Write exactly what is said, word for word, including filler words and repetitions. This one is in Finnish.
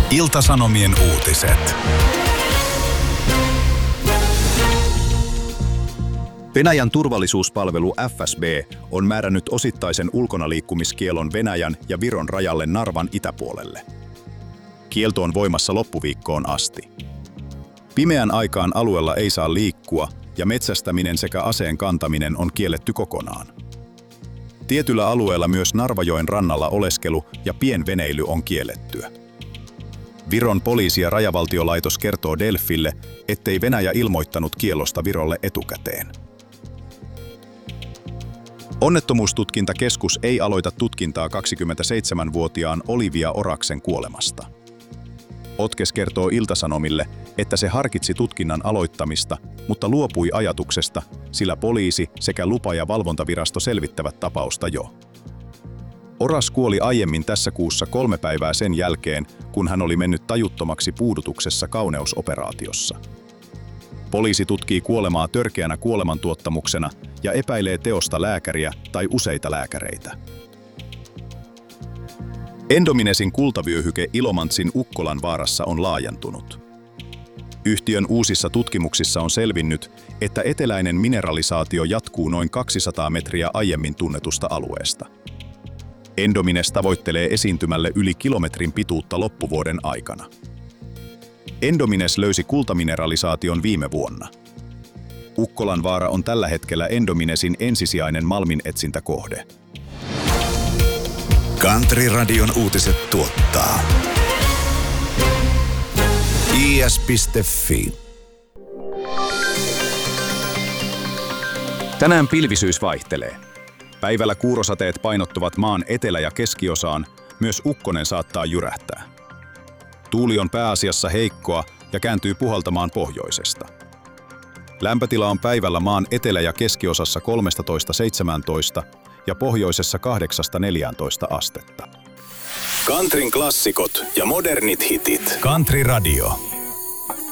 Ilta-Sanomien uutiset. Venäjän turvallisuuspalvelu F S B on määrännyt osittaisen ulkonaliikkumiskielon Venäjän ja Viron rajalle Narvan itäpuolelle. Kielto on voimassa loppuviikkoon asti. Pimeän aikaan alueella ei saa liikkua ja metsästäminen sekä aseen kantaminen on kielletty kokonaan. Tietyllä alueella myös Narvajoen rannalla oleskelu ja pienveneily on kiellettyä. Viron poliisi- ja rajavaltiolaitos kertoo Delfille, ettei Venäjä ilmoittanut kiellosta Virolle etukäteen. Onnettomuustutkintakeskus ei aloita tutkintaa kaksikymmentäseitsemänvuotiaan Olivia Oraksen kuolemasta. Otkes kertoo Ilta-Sanomille, että se harkitsi tutkinnan aloittamista, mutta luopui ajatuksesta, sillä poliisi sekä lupa- ja valvontavirasto selvittävät tapausta jo. Oras kuoli aiemmin tässä kuussa kolme päivää sen jälkeen, kun hän oli mennyt tajuttomaksi puudutuksessa kauneusoperaatiossa. Poliisi tutkii kuolemaa törkeänä kuolemantuottamuksena ja epäilee teosta lääkäriä tai useita lääkäreitä. Endominesin kultavyöhyke Ilomantsin Ukkolanvaarassa on laajentunut. Yhtiön uusissa tutkimuksissa on selvinnyt, että eteläinen mineralisaatio jatkuu noin kaksisataa metriä aiemmin tunnetusta alueesta. Endomines tavoittelee esiintymälle yli kilometrin pituutta loppuvuoden aikana. Endomines löysi kultamineralisaation viime vuonna. Ukkolanvaara on tällä hetkellä Endominesin ensisijainen malminetsintäkohde. Country-radion uutiset tuottaa i s piste f i. Tänään pilvisyys vaihtelee. Päivällä kuurosateet painottuvat maan etelä- ja keskiosaan, myös ukkonen saattaa jyrähtää. Tuuli on pääasiassa heikkoa ja kääntyy puhaltamaan pohjoisesta. Lämpötila on päivällä maan etelä- ja keskiosassa kolmetoista seitsemäntoista ja pohjoisessa kahdeksasta neljääntoista astetta. Countryn klassikot ja modernit hitit. Country Radio.